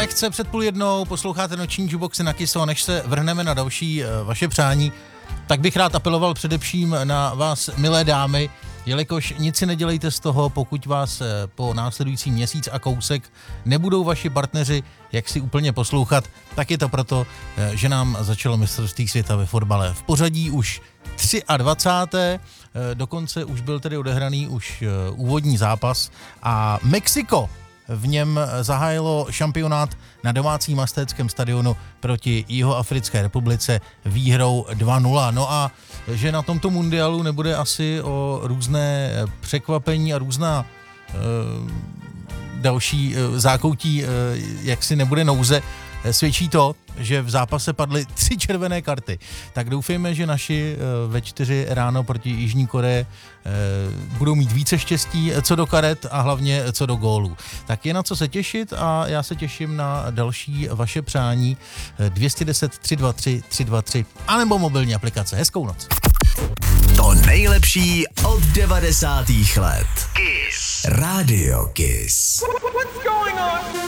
lehce před 12:30 posloucháte noční jukeboxy na Kiss, a než se vrhneme na další vaše přání, tak bych rád apeloval především na vás, milé dámy, jelikož nic si nedělejte z toho, pokud vás po následující měsíc a kousek nebudou vaši partneři jak si úplně poslouchat, tak je to proto, že nám začalo mistrovství světa ve fotbale. V pořadí už 23. Dokonce už byl tedy odehraný už úvodní zápas a Mexiko v něm zahájilo šampionát na domácím Aztéckém stadionu proti Jihoafrické republice výhrou 2-0. No a že na tomto mundialu nebude asi o různé překvapení a různá další zákoutí, jak si nebude nouze, svědčí to, že v zápase padly 3 červené karty. Tak doufejme, že naši ve 4 ráno proti Jižní Koreji budou mít více štěstí co do karet a hlavně co do gólů. Tak je na co se těšit a já se těším na další vaše přání 210 323 323 anebo mobilní aplikace. Hezkou noc. To nejlepší od 90. let. Kiss. Radio Kiss. What's going on?